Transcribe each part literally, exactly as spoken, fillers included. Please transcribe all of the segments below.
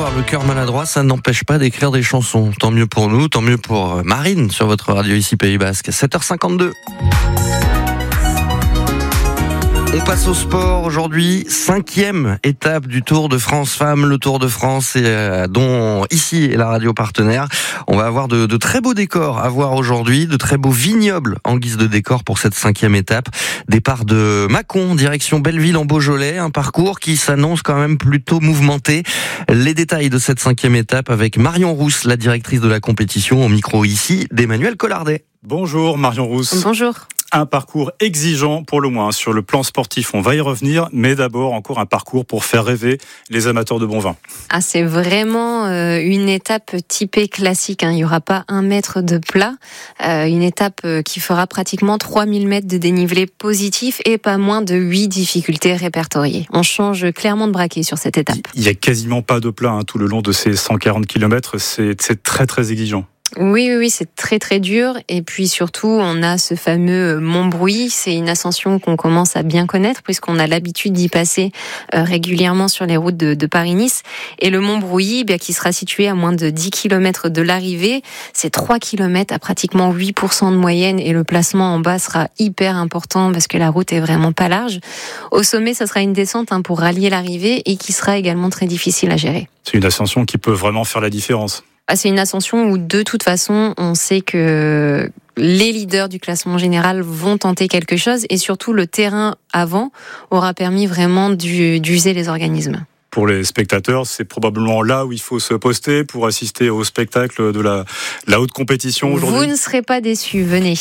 avoir le cœur maladroit, ça n'empêche pas d'écrire des chansons. Tant mieux pour nous, tant mieux pour Marine sur votre radio ici Pays Basque. sept heures cinquante-deux. On passe au sport aujourd'hui, cinquième étape du Tour de France Femmes, le Tour de France, et, euh, dont ici est la radio partenaire. On va avoir de, de très beaux décors à voir aujourd'hui, de très beaux vignobles en guise de décor pour cette cinquième étape. Départ de Mâcon, direction Belleville en Beaujolais, un parcours qui s'annonce quand même plutôt mouvementé. Les détails de cette cinquième étape avec Marion Rousse, la directrice de la compétition, au micro ici d'Emmanuel Collardet. Bonjour Marion Rousse. Bonjour. Un parcours exigeant pour le moins sur le plan sportif, on va y revenir, mais d'abord encore un parcours pour faire rêver les amateurs de bon vin. Ah, c'est vraiment euh, une étape typée classique, hein. Il n'y aura pas un mètre de plat, euh, une étape euh, qui fera pratiquement trois mille mètres de dénivelé positif et pas moins de huit difficultés répertoriées. On change clairement de braquet sur cette étape. Il n'y a quasiment pas de plat hein, tout le long de ces cent quarante kilomètres, c'est, c'est très très exigeant. Oui, oui, oui, c'est très très dur. Et puis surtout, on a ce fameux Montbrouilly. C'est une ascension qu'on commence à bien connaître puisqu'on a l'habitude d'y passer euh, régulièrement sur les routes de, de Paris-Nice. Et le Montbrouilly, bien, qui sera situé à moins de dix kilomètres de l'arrivée, c'est trois kilomètres à pratiquement huit pour cent de moyenne. Et le placement en bas sera hyper important parce que la route est vraiment pas large. Au sommet, ça sera une descente hein, pour rallier l'arrivée et qui sera également très difficile à gérer. C'est une ascension qui peut vraiment faire la différence. Ah, c'est une ascension où, de toute façon, on sait que les leaders du classement général vont tenter quelque chose et surtout le terrain avant aura permis vraiment d'user les organismes. Pour les spectateurs, c'est probablement là où il faut se poster pour assister au spectacle de la, la haute compétition aujourd'hui. Vous ne serez pas déçus, venez.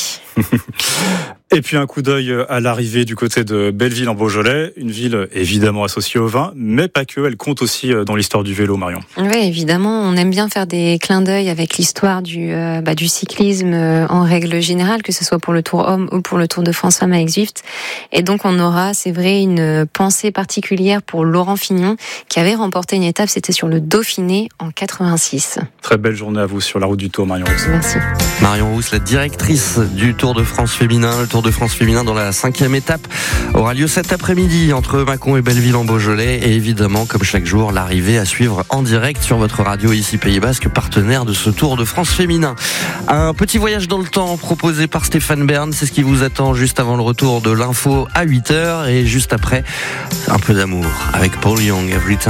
Et puis un coup d'œil à l'arrivée du côté de Belleville en Beaujolais, une ville évidemment associée au vin, mais pas que, elle compte aussi dans l'histoire du vélo, Marion. Oui, évidemment, on aime bien faire des clins d'œil avec l'histoire du, euh, bah, du cyclisme euh, en règle générale, que ce soit pour le Tour Homme ou pour le Tour de France Femmes avec Zwift. Et donc on aura, c'est vrai, une pensée particulière pour Laurent Fignon, qui avait remporté une étape, c'était sur le Dauphiné en quatre-vingt-six. Très belle journée à vous sur la route du Tour, Marion Rousse. Merci. Marion Rousse, la directrice du Tour de France féminin, le Tour de France féminin dans la cinquième étape aura lieu cet après-midi entre Mâcon et Belleville en Beaujolais et évidemment comme chaque jour l'arrivée à suivre en direct sur votre radio ici Pays Basque, partenaire de ce Tour de France féminin. Un petit voyage dans le temps proposé par Stéphane Bern, c'est ce qui vous attend juste avant le retour de l'info à huit heures et juste après un peu d'amour avec Paul Young, Every Time.